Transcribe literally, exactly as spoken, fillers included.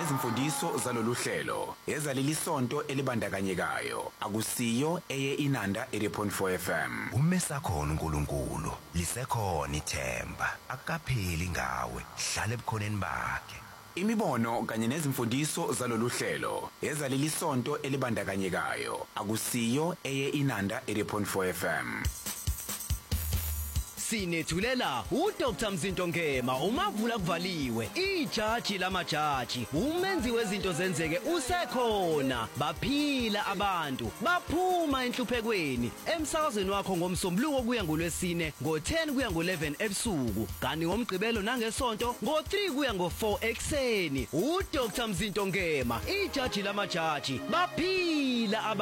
nezimfundiso zalolu hlelo ezaleli sonto elibandakanyekayo akusiyo eye Inanda eighty point four F M. Umesakhona uNkulunkulu lisekhona ithemba akapheli ngawe hlala ebukhoneni bakhe. Imibono kanye nezimfundiso zalolu hlelo ezaleli sonto elibandakanyekayo akusiyo eye Inanda eighty point four F M. Sinethulela uDr Mzinto Ngema umavula kuvaliwe ijaji lamajaji umenzi wezinto zenzeke usekhona baphila abantu baphuma enhluphekweni emsakazweni wakho ngomsombuluko kuya ngolwesine ngo ten kuya ngo eleven ebusuku kanti ngomgqibelo nangesonto ngo three kuya ngo four ekseni uDr Mzinto Ngema ijaji lamajaji baphila